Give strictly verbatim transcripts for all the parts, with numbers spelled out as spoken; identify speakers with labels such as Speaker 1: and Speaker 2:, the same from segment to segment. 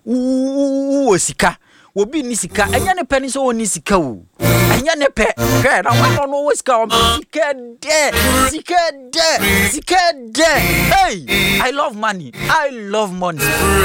Speaker 1: wo sika obi ni sika enya ne pe ni so oni sika o enya ne pe hwe na wa no wo sika o sika de sika de sika de hey I love money I love money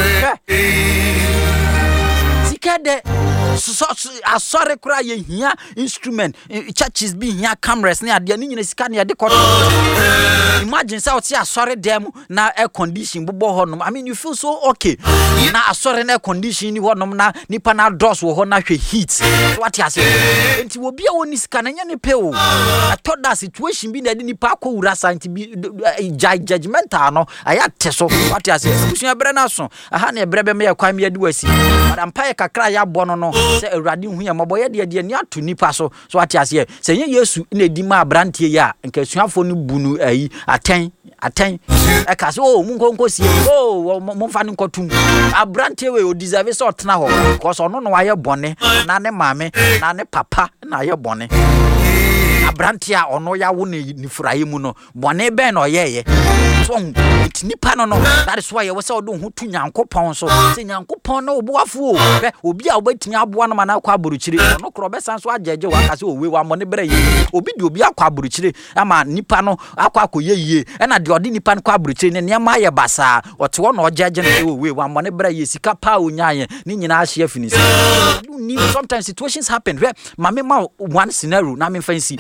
Speaker 1: sika de so asore kura ye hia instrument churches be hia cameras na ade ni nyina sika na de koto imagine say oti asore dem na air condition bobo honom I mean you feel so okay na asore na air condition ni honom na nipa na dos wo ho na hwe heat what you say enti wo bia woni sika na nya ne pe o I thought that situation be na de nipa akowura santi bi judgmental no aya teso what you say busuya bre na so aha na bre be me yakwan me ade wasi madam paye kakra ya bo no no se awurade hu ya maboye de de ni ato nipa so so what you say se ye Yesu na di ma abrantie ya nka suafo no bunu ayi aten aten e ka so oh munkonko sie oh momfa ne nkotum abrantie we o deserve so otena ho because ono no waye bone na ne maame na ne papa na ye bone abrantie a ono ya wo ne furaye mu no bone ben no yeye so nipa no no that is why you say odo hu tu nyankopon so se nyankopon na oboafo o obi a obatimi aboa no ma na akwa aburuchire ono kro besan so ajeje wa ka se owe wa mo ne bere yi obi di obi akwa aburuchire ama nipa no akwa akoye yie e na de odi nipa no kwa aburuchire ne ne ma ye basa ote wo no ojeje no owe wa mo ne bere yi sika pa onyaye ni nyina ahye afinisi sometimes situations happen where mama ma one scenario na me fancy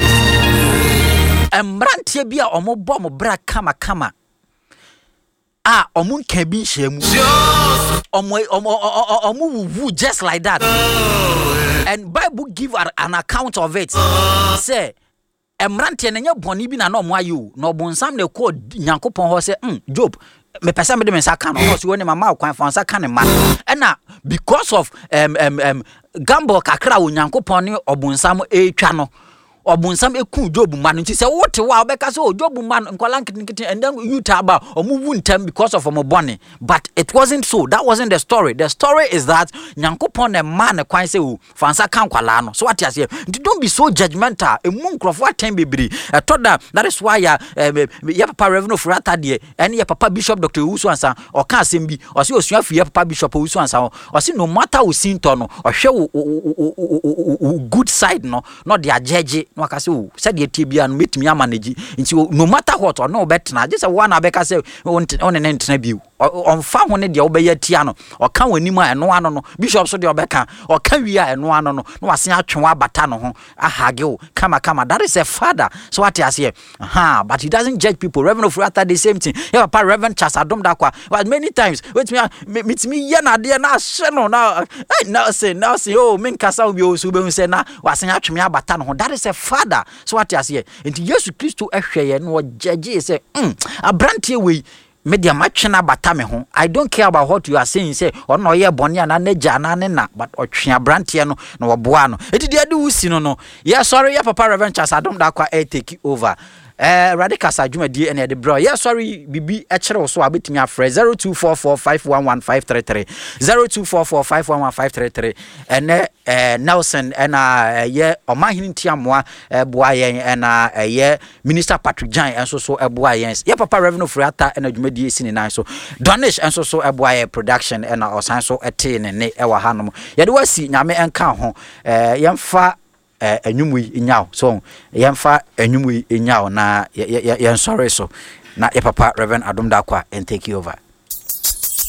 Speaker 1: emrantie bia omo bo mo bra kama kama ah omun kan bi nhemu omo omo wuvu just like that and Bible give an account of it say emrantie na nya boni bi na no mo ayo no bonsam na ko nyankopon ho say mm Job me pesa me de me saka no so woni mama kwan fa saka ne ma na because of um um um gamble kakra wo nyankopon ne obonsam e twa no obunsam eku Job man nti se wote wa obeka se Job man nkola nkitin and then you taba omuwu ntem because of omobone but it wasn't so that wasn't the story the story is that nyankopon e man kwan se o fansa kan kwala no so what you say don't be so judgmental emu nkrofo aten bebiri e toda that is why ya ya papa Reverend Furata de and ya papa Bishop Doctor Usu Ansa o ka asem bi o se osua fi ya papa Bishop Usu Ansa o se no matter we sinto no o hwe good side no not the judge no aka say o said ye tibia no metimi amanage nti no matter what or no betna just one abeka say on ne ntena bi on fa ho ne de obeye tia no o ka wanim a eno ano no bishop so de obeka o ka wi a eno ano no no wasen atwe abata no ho ahage o kama kama that is a father so what you say aha but he doesn't judge people Reverend Furata the same thing yeah papa Reverend Charles Adom Dakwa but many times wait me metimi ye na de na hye no na now say now say oh men kasa obi o so be hu say na wasen atwe abata no ho that is a father so what you say enti Yesu Kristo ehwe no judge say mm abrantie we media matchena bata me ho I don't care about what you are saying say or no ye bone na naja na ne na but otwe abrantie no na woboa no enti de ade wusi no no yeah sorry yeah papa Reverend Charles Adom Dakwa e take over eh radical sajuma die ene de bro yeah sorry bibi e kire so abetimi afre zero two four four five one one five three three zero two four four five one one five three three ene eh Nelson ena ye omahini tiamoa boa yen ena ye Minister Patrick Jan enso so boa yen ye papa Reverend Furata ena dwumadie sini nan so Donish enso so boa ye production ena osan so ete ne ne ewa hanom ye de wasi nyame enka ho eh yemfa enyumu inyao so yemfa enyumu inyao na yen sorry so na ye papa Reverend Adom Dakwa and take you over.